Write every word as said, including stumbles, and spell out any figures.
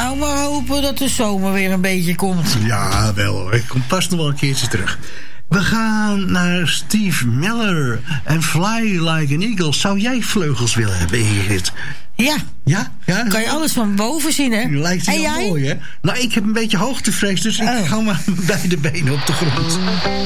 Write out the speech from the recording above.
nou maar hopen dat de zomer weer een beetje komt. Ja, wel hoor. Ik kom pas nog wel een keertje terug. We gaan naar Steve Miller en Fly Like an Eagle. Zou jij vleugels willen hebben, Ingrid? Ja. Ja? Ja? Kan je alles van boven zien, hè? Lijkt heel en jij? mooi, hè? Nou, ik heb een beetje hoogtevrees, dus ik oh. hou maar beide benen op de grond.